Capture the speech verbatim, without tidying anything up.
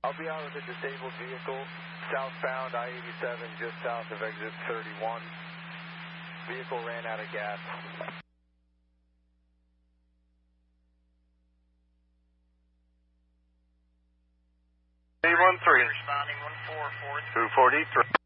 I'll be out with a disabled vehicle, southbound I eighty-seven, just south of exit thirty-one. Vehicle ran out of gas. eight one three. Responding one four four. two forty-three.